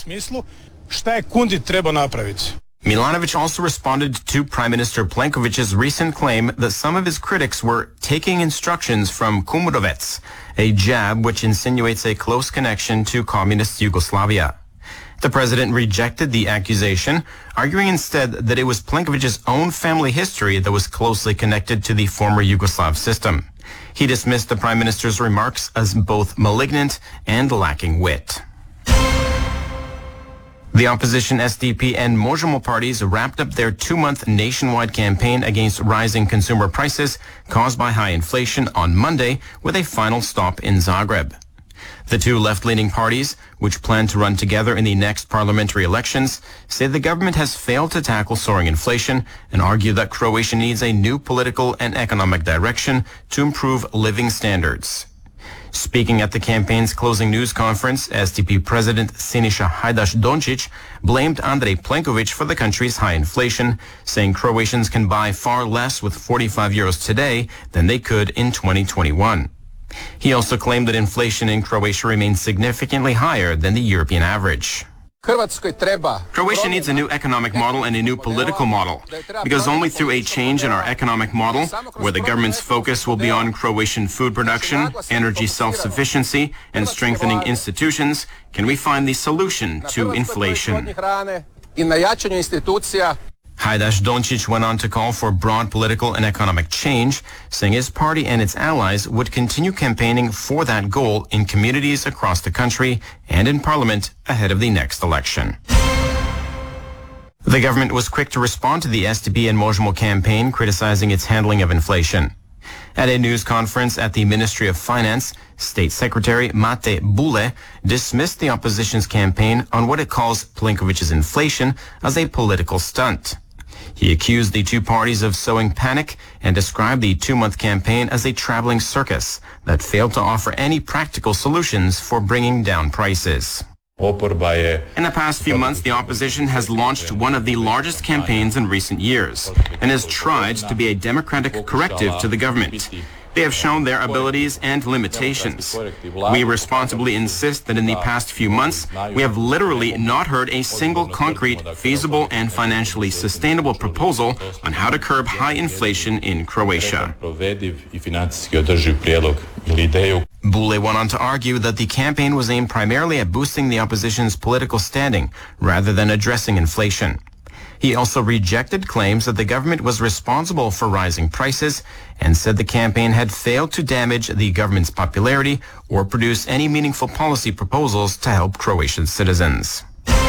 smislu šta je Kundit trebao napraviti. Milanovic also responded to Prime Minister Plenković's recent claim that some of his critics were taking instructions from Kumorovets, a jab which insinuates a close connection to communist Yugoslavia. The president rejected the accusation, arguing instead that it was Plenković's own family history that was closely connected to the former Yugoslav system. He dismissed the prime minister's remarks as both malignant and lacking wit. The opposition SDP and Možemo parties wrapped up their 2-month nationwide campaign against rising consumer prices caused by high inflation on Monday with a final stop in Zagreb. The two left-leaning parties, which plan to run together in the next parliamentary elections, say the government has failed to tackle soaring inflation and argue that Croatia needs a new political and economic direction to improve living standards. Speaking at the campaign's closing news conference, SDP President Siniša Hajdaš-Dončić blamed Andrej Plenković for the country's high inflation, saying Croatians can buy far less with 45 euros today than they could in 2021. He also claimed that inflation in Croatia remains significantly higher than the European average. Croatia needs a new economic model and a new political model, because only through a change in our economic model, where the government's focus will be on Croatian food production, energy self-sufficiency, and strengthening institutions, can we find the solution to inflation. Hajdaš-Dončić went on to call for broad political and economic change, saying his party and its allies would continue campaigning for that goal in communities across the country and in parliament ahead of the next election. The government was quick to respond to the SDP and Možemo campaign, criticizing its handling of inflation. At a news conference at the Ministry of Finance, State Secretary Mate Bule dismissed the opposition's campaign on what it calls Plenković's inflation as a political stunt. He accused the two parties of sowing panic and described the 2-month campaign as a traveling circus that failed to offer any practical solutions for bringing down prices. In the past few months, the opposition has launched one of the largest campaigns in recent years and has tried to be a democratic corrective to the government. They have shown their abilities and limitations. We responsibly insist that in the past few months, we have literally not heard a single concrete, feasible, and financially sustainable proposal on how to curb high inflation in Croatia. Bule went on to argue that the campaign was aimed primarily at boosting the opposition's political standing rather than addressing inflation. He also rejected claims that the government was responsible for rising prices and said the campaign had failed to damage the government's popularity or produce any meaningful policy proposals to help Croatian citizens.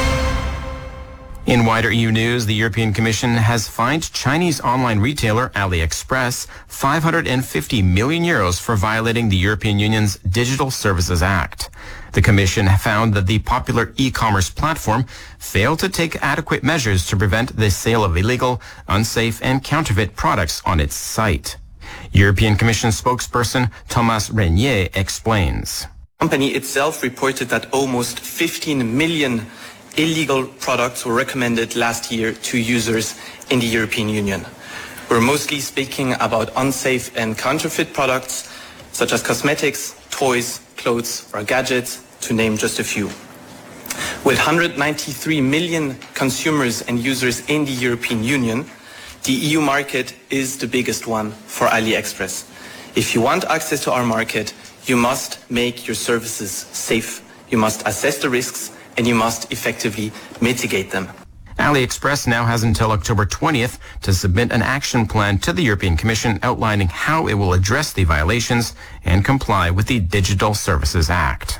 In wider EU news, the European Commission has fined Chinese online retailer AliExpress 550 million euros for violating the European Union's Digital Services Act. The Commission found that the popular e-commerce platform failed to take adequate measures to prevent the sale of illegal, unsafe, and counterfeit products on its site. European Commission spokesperson Thomas Renier explains. The company itself reported that almost 15 million illegal products were recommended last year to users in the European Union. We're mostly speaking about unsafe and counterfeit products, such as cosmetics, toys, clothes, or gadgets, to name just a few. With 193 million consumers and users in the European Union, the EU market is the biggest one for AliExpress. If you want access to our market, you must make your services safe. You must assess the risks and you must effectively mitigate them. AliExpress now has until October 20th to submit an action plan to the European Commission outlining how it will address the violations and comply with the Digital Services Act.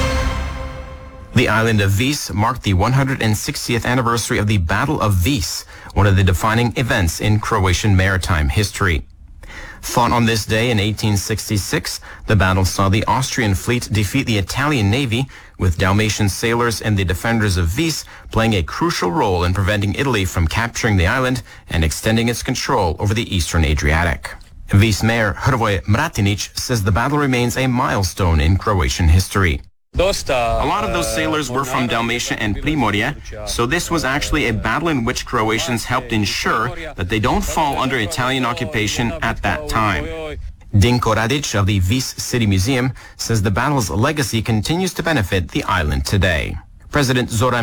The island of Vis marked the 160th anniversary of the Battle of Vis, one of the defining events in Croatian maritime history. Fought on this day in 1866, the battle saw the Austrian fleet defeat the Italian navy, with Dalmatian sailors and the defenders of Vis playing a crucial role in preventing Italy from capturing the island and extending its control over the eastern Adriatic. Vis Mayor Hrvoje Mratinić says the battle remains a milestone in Croatian history. A lot of those sailors were from Dalmatia and Primorje, so this was actually a battle in which Croatians helped ensure that they don't fall under Italian occupation at that time. Dinko Radić of the Vis City Museum says the battle's legacy continues to benefit the island today. President Zoran